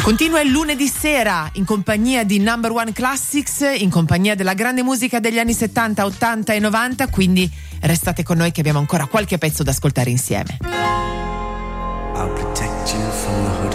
Continua il lunedì sera in compagnia di Number One Classics, in compagnia della grande musica degli anni 70, 80 e 90, quindi restate con noi che abbiamo ancora qualche pezzo da ascoltare insieme. I'll protect you from the hood